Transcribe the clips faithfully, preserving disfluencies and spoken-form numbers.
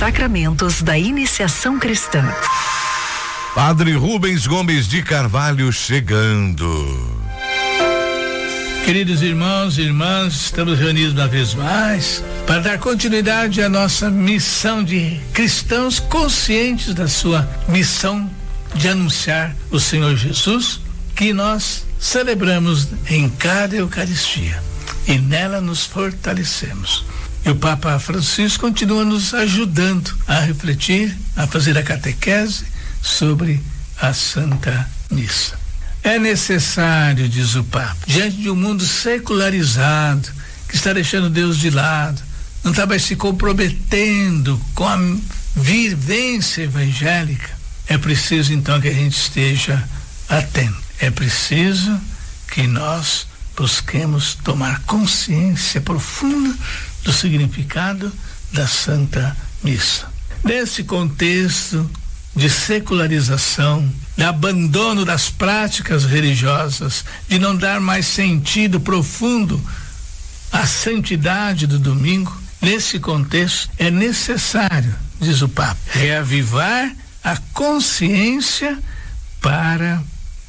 sacramentos da iniciação cristã. Padre Rubens Gomes de Carvalho chegando. Queridos irmãos e irmãs, estamos reunidos uma vez mais para dar continuidade à nossa missão de cristãos conscientes da sua missão de anunciar o Senhor Jesus, que nós celebramos em cada Eucaristia e nela nos fortalecemos. E o Papa Francisco continua nos ajudando a refletir, a fazer a catequese sobre a Santa Missa. É necessário, diz o Papa, diante de um mundo secularizado, que está deixando Deus de lado, não está mais se comprometendo com a vivência evangélica, é preciso então que a gente esteja atento. É preciso que nós busquemos tomar consciência profunda do significado da Santa Missa. Nesse contexto de secularização, de abandono das práticas religiosas, de não dar mais sentido profundo à santidade do domingo, nesse contexto é necessário, diz o Papa, reavivar a consciência para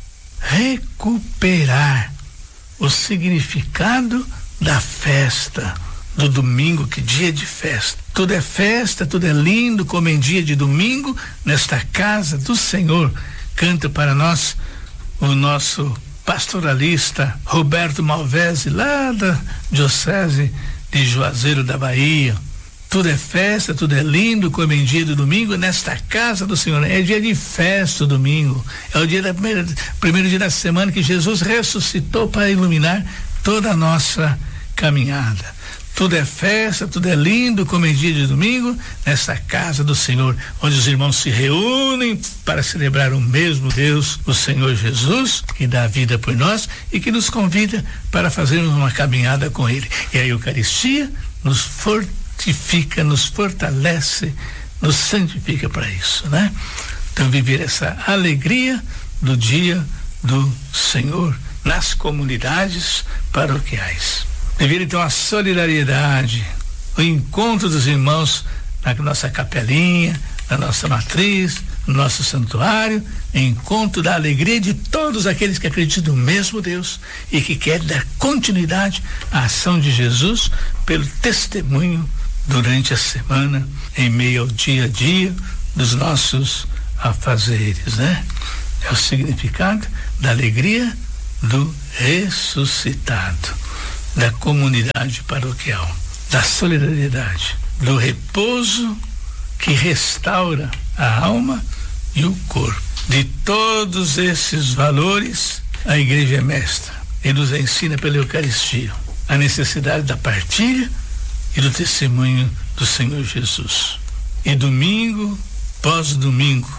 recuperar o significado da festa do domingo, que dia de festa. Tudo é festa, tudo é lindo, como em dia de domingo, nesta casa do Senhor. Canta para nós o nosso pastoralista Roberto Malvese, lá da Diocese de Juazeiro da Bahia. Tudo é festa, tudo é lindo, como em dia de domingo, nesta casa do Senhor. É dia de festa o domingo. É o dia da primeira, primeiro dia da semana que Jesus ressuscitou para iluminar toda a nossa caminhada. Tudo é festa, tudo é lindo, como em dia de domingo, nessa casa do Senhor, onde os irmãos se reúnem para celebrar o mesmo Deus, o Senhor Jesus, que dá a vida por nós e que nos convida para fazermos uma caminhada com Ele. E a Eucaristia nos fortifica, nos fortalece, nos santifica para isso, né? Então, viver essa alegria do dia do Senhor nas comunidades paroquiais. Viver então a solidariedade, o encontro dos irmãos na nossa capelinha, na nossa matriz, no nosso santuário, encontro da alegria de todos aqueles que acreditam no mesmo Deus e que querem dar continuidade à ação de Jesus pelo testemunho durante a semana, em meio ao dia a dia dos nossos afazeres, né? É o significado da alegria do ressuscitado, da comunidade paroquial, da solidariedade, do repouso que restaura a alma e o corpo. De todos esses valores, a Igreja é mestra e nos ensina pela Eucaristia a necessidade da partilha e do testemunho do Senhor Jesus. E domingo, pós-domingo,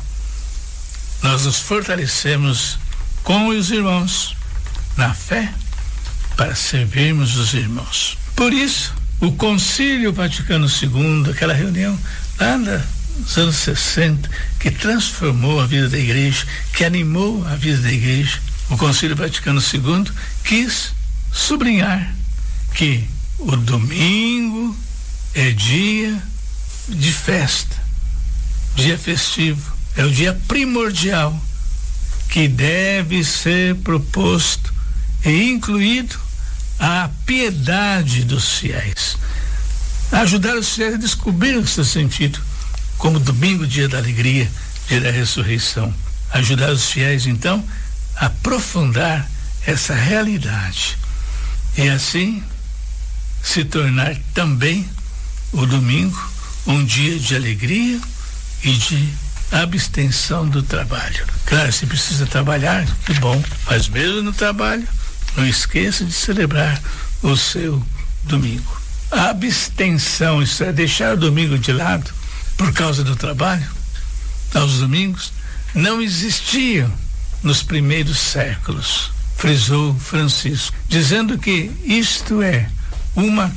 nós nos fortalecemos com os irmãos na fé para servirmos os irmãos. Por isso, o Concílio Vaticano segundo, aquela reunião lá nos anos sessenta, que transformou a vida da igreja, que animou a vida da igreja, o Concílio Vaticano segundo quis sublinhar que o domingo é dia de festa, dia festivo, é o dia primordial que deve ser proposto e incluído a piedade dos fiéis, ajudar os fiéis a descobrir o seu sentido, como domingo, dia da alegria, dia da ressurreição, ajudar os fiéis então a aprofundar essa realidade e assim se tornar também o domingo um dia de alegria e de abstenção do trabalho. Claro, se precisa trabalhar, que bom, mas mesmo no trabalho, não esqueça de celebrar o seu domingo. A abstenção, isso é deixar o domingo de lado por causa do trabalho, aos domingos, não existia nos primeiros séculos, frisou Francisco, dizendo que isto é uma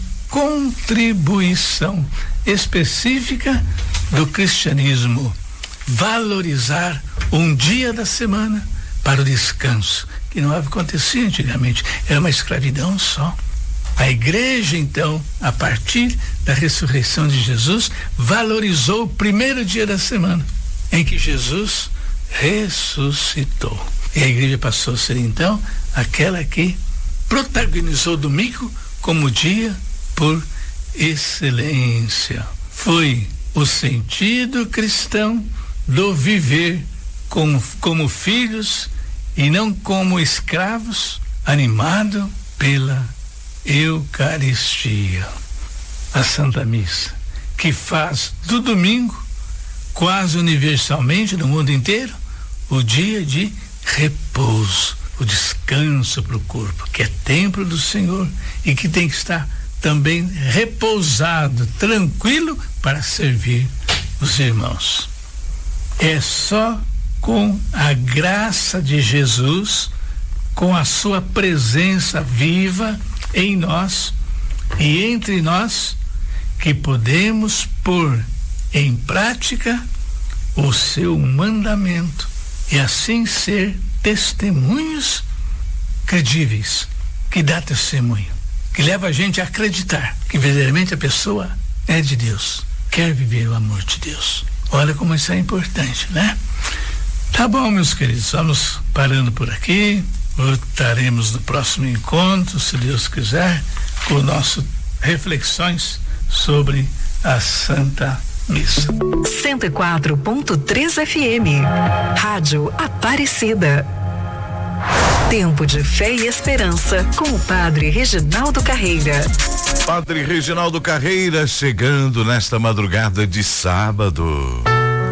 contribuição específica do cristianismo, valorizar um dia da semana para o descanso, que não acontecia antigamente, era uma escravidão só. A igreja, então, a partir da ressurreição de Jesus, valorizou o primeiro dia da semana, em que Jesus ressuscitou. E a igreja passou a ser, então, aquela que protagonizou o domingo como dia por excelência. Foi o sentido cristão do viver como, como filhos e não como escravos, animado pela Eucaristia. A Santa Missa, que faz do domingo, quase universalmente no mundo inteiro, o dia de repouso, o descanso para o corpo, que é templo do Senhor e que tem que estar também repousado, tranquilo para servir os irmãos. É só com a graça de Jesus, com a sua presença viva em nós e entre nós, que podemos pôr em prática o seu mandamento e assim ser testemunhos credíveis, que dá testemunho, que leva a gente a acreditar que verdadeiramente a pessoa é de Deus, quer viver o amor de Deus. Olha como isso é importante, né? Tá bom, meus queridos, vamos parando por aqui. Voltaremos no próximo encontro, se Deus quiser, com nossas reflexões sobre a Santa Missa. cento e quatro ponto três F M, Rádio Aparecida. Tempo de fé e esperança com o Padre Reginaldo Carreira. Padre Reginaldo Carreira chegando nesta madrugada de sábado.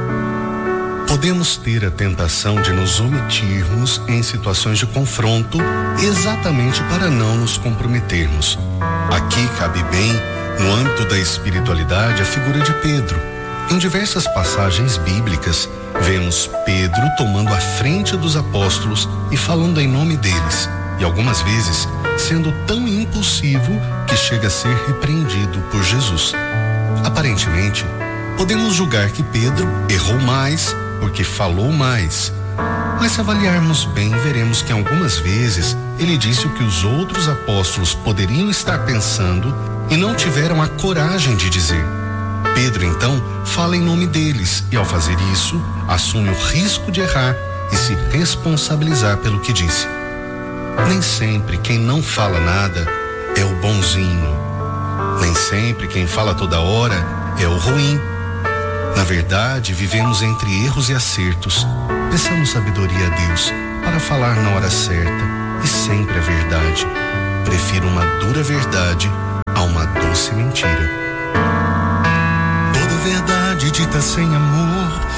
Podemos ter a tentação de nos omitirmos em situações de confronto, exatamente para não nos comprometermos. Aqui cabe bem, no âmbito da espiritualidade, a figura de Pedro. Em diversas passagens bíblicas, vemos Pedro tomando a frente dos apóstolos e falando em nome deles, e algumas vezes sendo tão impulsivo que chega a ser repreendido por Jesus. Aparentemente, podemos julgar que Pedro errou mais porque falou mais. Mas se avaliarmos bem, veremos que algumas vezes ele disse o que os outros apóstolos poderiam estar pensando e não tiveram a coragem de dizer. Pedro então fala em nome deles e, ao fazer isso, assume o risco de errar e se responsabilizar pelo que disse. Nem sempre quem não fala nada é o bonzinho. Nem sempre quem fala toda hora é o ruim. Na verdade, vivemos entre erros e acertos. Peçamos sabedoria a Deus para falar na hora certa e sempre a verdade. Prefiro uma dura verdade a uma doce mentira. Toda verdade dita sem amor